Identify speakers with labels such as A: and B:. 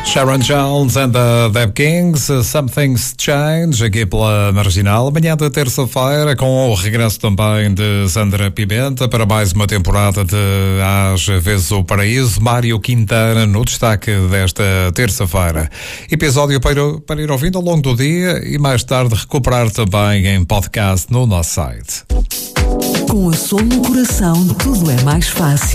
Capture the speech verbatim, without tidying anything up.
A: Sharon Jones and the Deb Kings, Some Things Change, aqui pela Marginal. Amanhã da terça-feira, com o regresso também de Sandra Pimenta para mais uma temporada de Às Vezes o Paraíso. Mário Quintana no destaque desta terça-feira. Episódio para, para ir ouvindo ao longo do dia e mais tarde recuperar também em podcast no nosso site.
B: Com a Sol no coração, tudo é mais fácil.